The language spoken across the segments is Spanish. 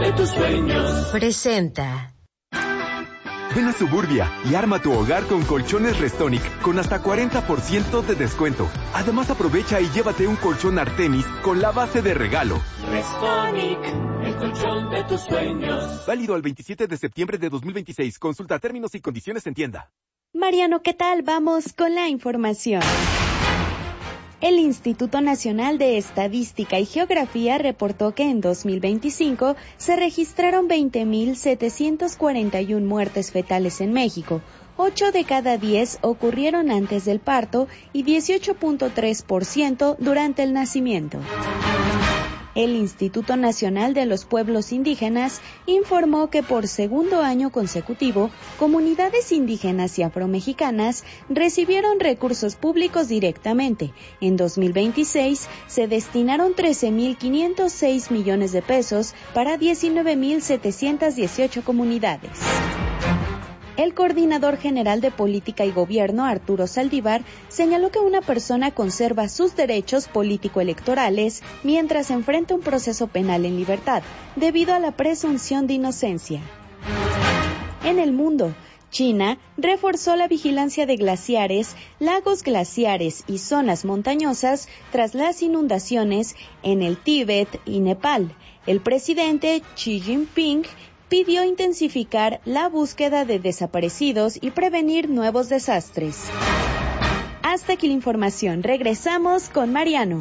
de tus sueños. Presenta. Ven a Suburbia y arma tu hogar con colchones Restonic con hasta 40% de descuento. Además aprovecha y llévate un colchón Artemis con la base de regalo. Restonic, el colchón de tus sueños. Válido al 27 de septiembre de 2026. Consulta términos y condiciones en tienda. Mariano, ¿qué tal? Vamos con la información. El Instituto Nacional de Estadística y Geografía reportó que en 2025 se registraron 20.741 muertes fetales en México. 8 de cada 10 ocurrieron antes del parto y 18.3% durante el nacimiento. El Instituto Nacional de los Pueblos Indígenas informó que por segundo año consecutivo, comunidades indígenas y afromexicanas recibieron recursos públicos directamente. En 2026 se destinaron 13.506 millones de pesos para 19.718 comunidades. El coordinador general de Política y Gobierno, Arturo Saldívar, señaló que una persona conserva sus derechos político-electorales mientras enfrenta un proceso penal en libertad, debido a la presunción de inocencia. En el mundo, China reforzó la vigilancia de glaciares, lagos glaciares y zonas montañosas tras las inundaciones en el Tíbet y Nepal. El presidente Xi Jinping pidió intensificar la búsqueda de desaparecidos y prevenir nuevos desastres. Hasta aquí la información. Regresamos con Mariano.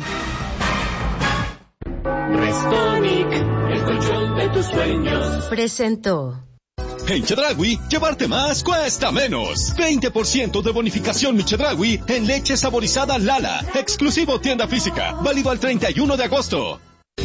Restonic, el colchón de tus sueños. Presentó. En Chedraui, llevarte más cuesta menos. 20% de bonificación Mi Chedraui en leche saborizada Lala. Exclusivo tienda física. Válido al 31 de agosto.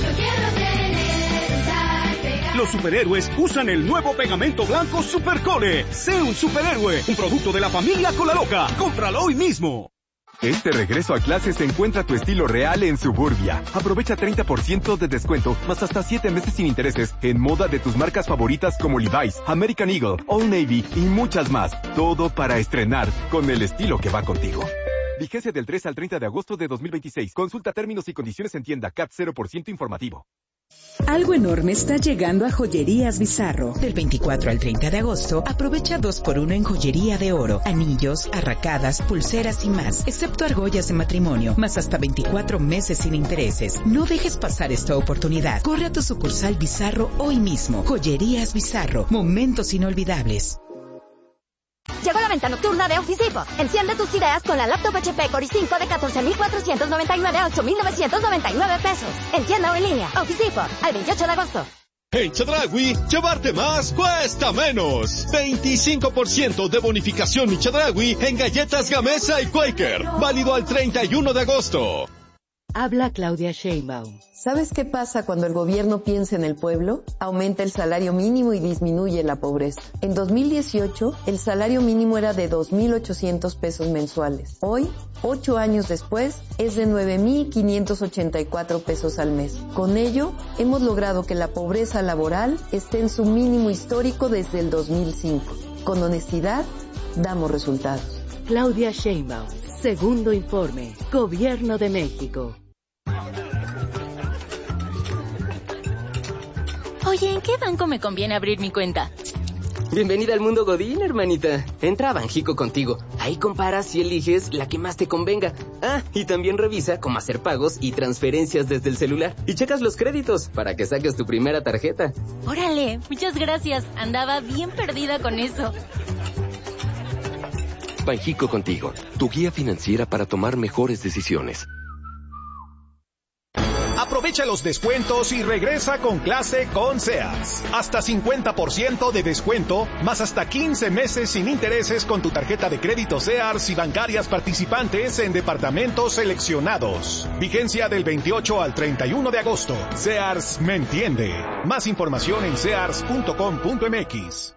Los superhéroes usan el nuevo pegamento blanco Supercole. Sé un superhéroe, un producto de la familia Cola Loca. Cómpralo hoy mismo. Este regreso a clases encuentra tu estilo real en Suburbia. Aprovecha 30% de descuento, más hasta 7 meses sin intereses, en moda de tus marcas favoritas como Levi's, American Eagle, Old Navy y muchas más. Todo para estrenar con el estilo que va contigo. Vigencia del 3 al 30 de agosto de 2026. Consulta términos y condiciones en tienda. CAT 0% informativo. Algo enorme está llegando a Joyerías Bizarro. Del 24 al 30 de agosto, aprovecha 2x1 en joyería de oro, anillos, arracadas, pulseras y más, excepto argollas de matrimonio, más hasta 24 meses sin intereses. No dejes pasar esta oportunidad. Corre a tu sucursal Bizarro hoy mismo. Joyerías Bizarro, momentos inolvidables. Llegó la venta nocturna de Office Depot. Enciende tus ideas con la laptop HP Core i5 de 14,499 a 8,999 pesos. En tienda o en línea. Office Depot, al 28 de agosto. En Chedraui, llevarte más cuesta menos. 25% de bonificación Mi Chedraui en galletas Gamesa y Quaker. Válido al 31 de agosto. Habla Claudia Sheinbaum. ¿Sabes qué pasa cuando el gobierno piensa en el pueblo? Aumenta el salario mínimo y disminuye la pobreza. En 2018, el salario mínimo era de 2,800 pesos mensuales. Hoy, 8 años después, es de 9,584 pesos al mes. Con ello, hemos logrado que la pobreza laboral esté en su mínimo histórico desde el 2005. Con honestidad, damos resultados. Claudia Sheinbaum. Segundo informe. Gobierno de México. Oye, ¿en qué banco me conviene abrir mi cuenta? Bienvenida al mundo Godín, hermanita. Entra a Banjico contigo. Ahí comparas y eliges la que más te convenga. Ah, y también revisa cómo hacer pagos y transferencias desde el celular. Y checas los créditos para que saques tu primera tarjeta. Órale, muchas gracias. Andaba bien perdida con eso. Banjico contigo, tu guía financiera para tomar mejores decisiones. Aprovecha los descuentos y regresa con clase con Sears. Hasta 50% de descuento, más hasta 15 meses sin intereses con tu tarjeta de crédito Sears y bancarias participantes en departamentos seleccionados. Vigencia del 28 al 31 de agosto. Sears me entiende. Más información en sears.com.mx.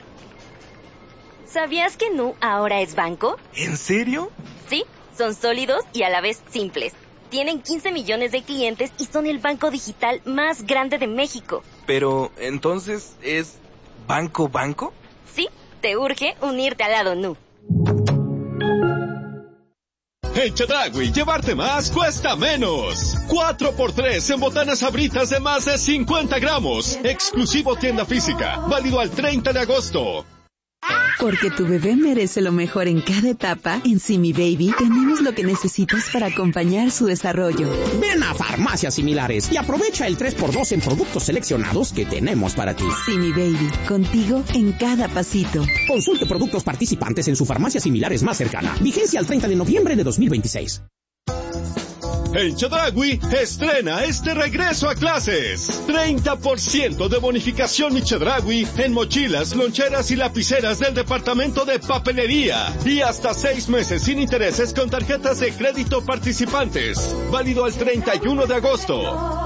¿Sabías que Nu ahora es banco? ¿En serio? Sí, son sólidos y a la vez simples. Tienen 15 millones de clientes y son el banco digital más grande de México. Pero, ¿entonces es banco? Sí, te urge unirte al lado Nu. En Chedraui, llevarte más cuesta menos. 4x3 en botanas Sabritas de más de 50 gramos. Exclusivo tienda física. Válido al 30 de agosto. Porque tu bebé merece lo mejor en cada etapa, en Simi Baby tenemos lo que necesitas para acompañar su desarrollo. Ven a Farmacias Similares y aprovecha el 3x2 en productos seleccionados que tenemos para ti. Simi Baby, contigo en cada pasito. Consulte productos participantes en su farmacia Similares más cercana. Vigencia al 30 de noviembre de 2026. En Chedraui, estrena este regreso a clases. 30% de bonificación y Chedraui en mochilas, loncheras y lapiceras del departamento de papelería. Y hasta 6 meses sin intereses con tarjetas de crédito participantes. Válido al 31 de agosto.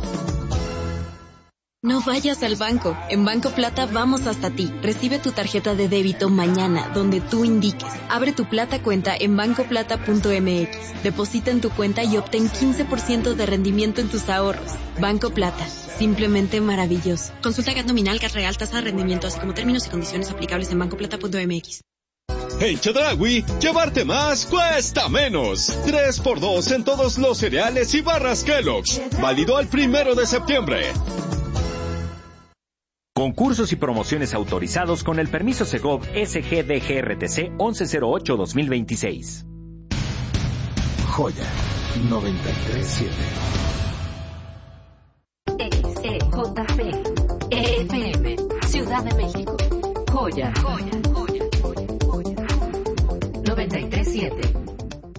No vayas al banco. En Banco Plata vamos hasta ti. Recibe tu tarjeta de débito mañana, donde tú indiques. Abre tu Plata cuenta en bancoplata.mx. Deposita en tu cuenta y obtén 15% de rendimiento en tus ahorros. Banco Plata. Simplemente maravilloso. Consulta GAT nominal, GAT real, tasa de rendimiento, así como términos y condiciones aplicables en bancoplata.mx. En Chedraui, llevarte más cuesta menos. 3x2 en todos los cereales y barras Kellogg's. Válido al 1 de septiembre. Concursos y promociones autorizados con el permiso Segov SGDGRTC 1108-2026. Joya 93.7. XEJP FM Ciudad de México. Joya 93.7.